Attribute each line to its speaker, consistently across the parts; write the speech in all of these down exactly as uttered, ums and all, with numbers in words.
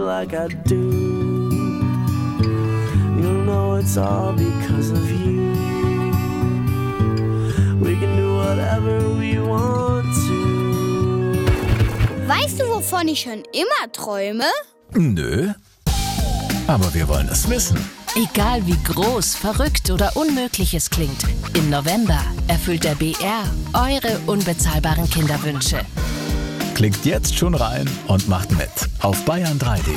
Speaker 1: like I do. You know it's all because of you. We can do whatever we want to.
Speaker 2: Weißt du, wovon ich schon immer träume?
Speaker 3: Nö. Aber wir wollen es wissen.
Speaker 4: Egal wie groß, verrückt oder unmöglich es klingt, im November erfüllt der B R eure unbezahlbaren Kinderwünsche.
Speaker 3: Klickt jetzt schon rein und macht mit auf bayern drei punkt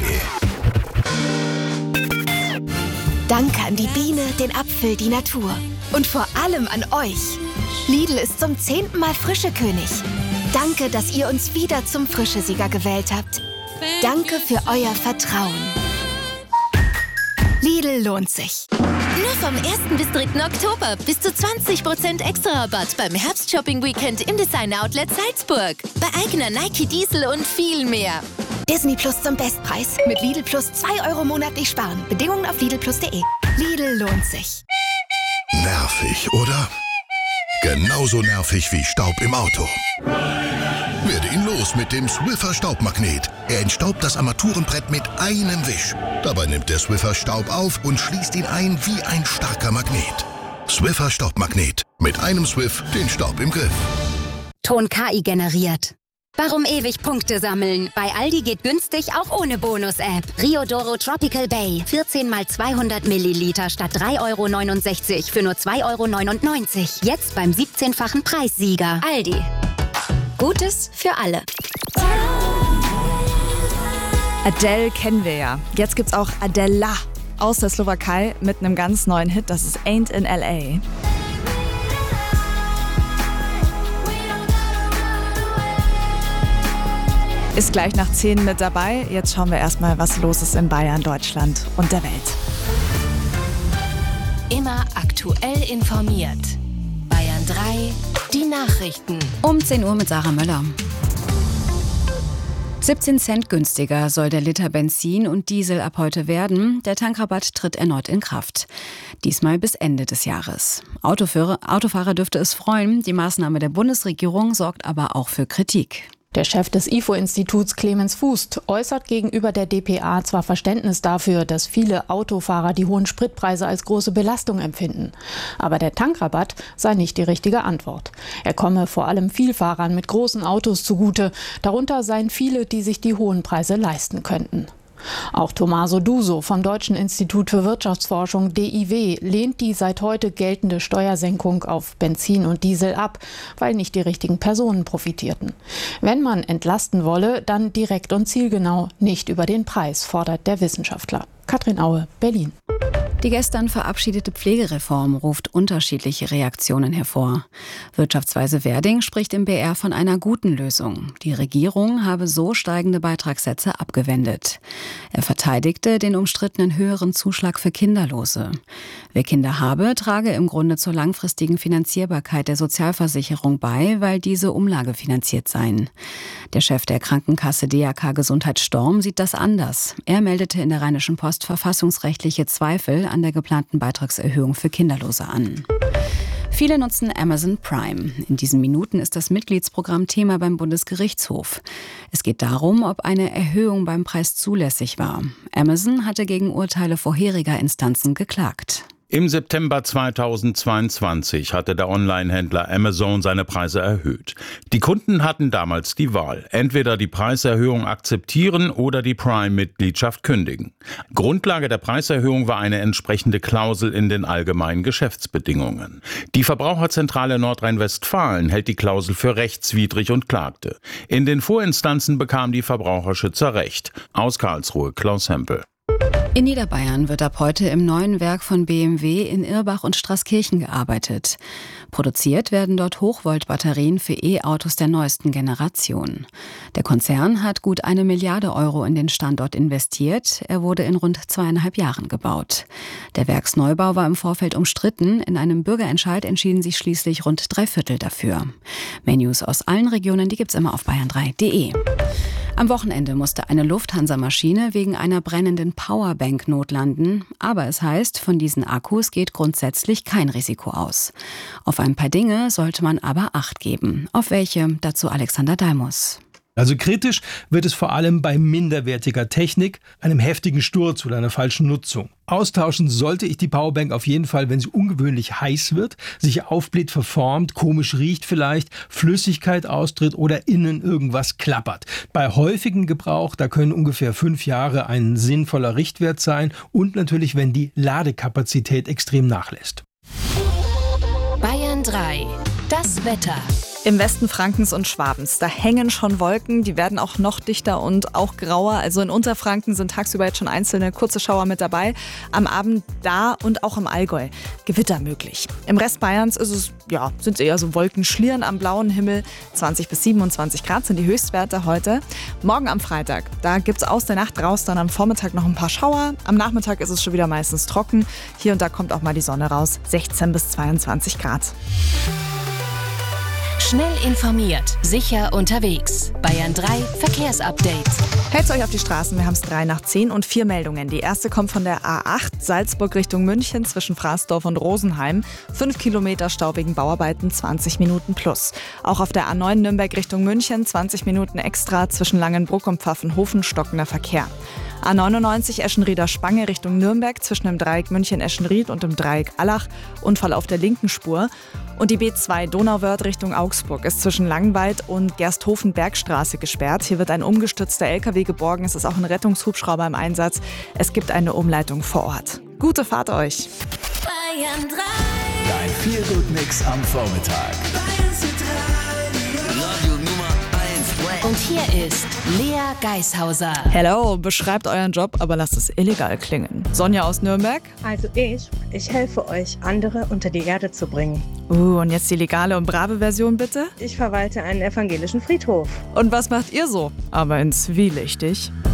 Speaker 3: de.
Speaker 5: Danke an die Biene, den Apfel, die Natur. Und vor allem an euch. Lidl ist zum zehnten Mal Frischekönig. Danke, dass ihr uns wieder zum Frischesieger gewählt habt. Danke für euer Vertrauen. Lidl lohnt sich.
Speaker 6: Nur vom ersten bis dritten Oktober bis zu zwanzig Prozent extra Rabatt beim Herbst-Shopping-Weekend im Design-Outlet Salzburg. Bei eigener Nike Diesel und viel mehr.
Speaker 5: Disney Plus zum Bestpreis. Mit Lidl Plus zwei Euro monatlich sparen. Bedingungen auf lidl plus punkt de. Lidl lohnt sich.
Speaker 7: Nervig, oder? Genauso nervig wie Staub im Auto. Werde ihn los mit dem Swiffer Staubmagnet. Er entstaubt das Armaturenbrett mit einem Wisch. Dabei nimmt der Swiffer Staub auf und schließt ihn ein wie ein starker Magnet. Swiffer Staubmagnet. Mit einem Swiff den Staub im Griff.
Speaker 8: Ton K I generiert. Warum ewig Punkte sammeln? Bei Aldi geht günstig auch ohne Bonus-App. Riodoro Tropical Bay. vierzehn mal zweihundert Milliliter statt drei Euro neunundsechzig für nur zwei Euro neunundneunzig. Jetzt beim siebzehnfachen Preissieger. Aldi. Gutes für alle.
Speaker 9: Adele kennen wir ja. Jetzt gibt's auch Adela aus der Slowakei mit einem ganz neuen Hit. Das ist Ain't in L A. Ist gleich nach zehn mit dabei. Jetzt schauen wir erstmal, was los ist in Bayern, Deutschland und der Welt.
Speaker 4: Immer aktuell informiert. Bayern drei, die Nachrichten.
Speaker 10: Um zehn Uhr mit Sarah Möller. siebzehn Cent günstiger soll der Liter Benzin und Diesel ab heute werden. Der Tankrabatt tritt erneut in Kraft. Diesmal bis Ende des Jahres. Autofahrer, Autofahrer dürfte es freuen. Die Maßnahme der Bundesregierung sorgt aber auch für Kritik.
Speaker 11: Der Chef des I F O-Instituts Clemens Fuß äußert gegenüber der D P A zwar Verständnis dafür, dass viele Autofahrer die hohen Spritpreise als große Belastung empfinden. Aber der Tankrabatt sei nicht die richtige Antwort. Er komme vor allem Vielfahrern mit großen Autos zugute. Darunter seien viele, die sich die hohen Preise leisten könnten. Auch Tommaso Duso vom Deutschen Institut für Wirtschaftsforschung D I W lehnt die seit heute geltende Steuersenkung auf Benzin und Diesel ab, weil nicht die richtigen Personen profitierten. Wenn man entlasten wolle, dann direkt und zielgenau, nicht über den Preis, fordert der Wissenschaftler. Katrin Aue, Berlin.
Speaker 10: Die gestern verabschiedete Pflegereform ruft unterschiedliche Reaktionen hervor. Wirtschaftsweise Werding spricht im B R von einer guten Lösung. Die Regierung habe so steigende Beitragssätze abgewendet. Er verteidigte den umstrittenen höheren Zuschlag für Kinderlose. Wer Kinder habe, trage im Grunde zur langfristigen Finanzierbarkeit der Sozialversicherung bei, weil diese umlagefinanziert seien. Der Chef der Krankenkasse D A K Gesundheit Storm sieht das anders. Er meldete in der Rheinischen Post verfassungsrechtliche Zweifel an der geplanten Beitragserhöhung für Kinderlose an. Viele nutzen Amazon Prime. In diesen Minuten ist das Mitgliedsprogramm Thema beim Bundesgerichtshof. Es geht darum, ob eine Erhöhung beim Preis zulässig war. Amazon hatte gegen Urteile vorheriger Instanzen geklagt.
Speaker 12: Im September zweitausendzweiundzwanzig hatte der Online-Händler Amazon seine Preise erhöht. Die Kunden hatten damals die Wahl, entweder die Preiserhöhung akzeptieren oder die Prime-Mitgliedschaft kündigen. Grundlage der Preiserhöhung war eine entsprechende Klausel in den allgemeinen Geschäftsbedingungen. Die Verbraucherzentrale Nordrhein-Westfalen hält die Klausel für rechtswidrig und klagte. In den Vorinstanzen bekamen die Verbraucherschützer Recht. Aus Karlsruhe, Klaus Hempel.
Speaker 10: In Niederbayern wird ab heute im neuen Werk von B M W in Irbach und Straßkirchen gearbeitet. Produziert werden dort Hochvolt-Batterien für E-Autos der neuesten Generation. Der Konzern hat gut eine Milliarde Euro in den Standort investiert. Er wurde in rund zweieinhalb Jahren gebaut. Der Werksneubau war im Vorfeld umstritten. In einem Bürgerentscheid entschieden sich schließlich rund drei Viertel dafür. Mehr News aus allen Regionen, die gibt's immer auf bayern drei punkt de. Am Wochenende musste eine Lufthansa-Maschine wegen einer brennenden Powerbank notlanden. Aber es heißt, von diesen Akkus geht grundsätzlich kein Risiko aus. Auf ein paar Dinge sollte man aber Acht geben. Auf welche? Dazu Alexander Dalmus.
Speaker 13: Also kritisch wird es vor allem bei minderwertiger Technik, einem heftigen Sturz oder einer falschen Nutzung. Austauschen sollte ich die Powerbank auf jeden Fall, wenn sie ungewöhnlich heiß wird, sich aufbläht, verformt, komisch riecht vielleicht, Flüssigkeit austritt oder innen irgendwas klappert. Bei häufigem Gebrauch, da können ungefähr fünf Jahre ein sinnvoller Richtwert sein und natürlich, wenn die Ladekapazität extrem nachlässt.
Speaker 4: Bayern drei. Das Wetter.
Speaker 9: Im Westen Frankens und Schwabens, da hängen schon Wolken, die werden auch noch dichter und auch grauer. Also in Unterfranken sind tagsüber jetzt schon einzelne kurze Schauer mit dabei. Am Abend da und auch im Allgäu Gewitter möglich. Im Rest Bayerns ist es, ja, sind es eher so Wolkenschlieren am blauen Himmel. zwanzig bis siebenundzwanzig Grad sind die Höchstwerte heute. Morgen am Freitag, da gibt es aus der Nacht raus dann am Vormittag noch ein paar Schauer. Am Nachmittag ist es schon wieder meistens trocken. Hier und da kommt auch mal die Sonne raus. sechzehn bis zweiundzwanzig Grad.
Speaker 4: Schnell informiert, sicher unterwegs. Bayern drei Verkehrsupdate.
Speaker 9: Hält's euch auf die Straßen, wir haben es drei nach zehn und vier Meldungen. Die erste kommt von der A acht, Salzburg Richtung München zwischen Fraßdorf und Rosenheim. Fünf Kilometer Stau wegen Bauarbeiten, zwanzig Minuten plus. Auch auf der A neun Nürnberg Richtung München, zwanzig Minuten extra zwischen Langenbruck und Pfaffenhofen, stockender Verkehr. A neunundneunzig Eschenrieder Spange Richtung Nürnberg zwischen dem Dreieck München-Eschenried und dem Dreieck Allach, Unfall auf der linken Spur. Und die B zwei Donauwörth Richtung Augsburg ist zwischen Langenwald und Gersthofen-Bergstraße gesperrt. Hier wird ein umgestürzter L K W geborgen, es ist auch ein Rettungshubschrauber im Einsatz. Es gibt eine Umleitung vor Ort. Gute Fahrt euch!
Speaker 6: Bayern drei.
Speaker 3: Dein Feel-Good-Mix am Vormittag.
Speaker 4: Und hier ist Lea Geishauser.
Speaker 9: Hello, beschreibt euren Job, aber lasst es illegal klingen. Sonja aus Nürnberg.
Speaker 14: Also ich, ich helfe euch, andere unter die Erde zu bringen.
Speaker 9: Uh, und jetzt die legale und brave Version bitte?
Speaker 14: Ich verwalte einen evangelischen Friedhof.
Speaker 9: Und was macht ihr so? Aber in zwielichtig.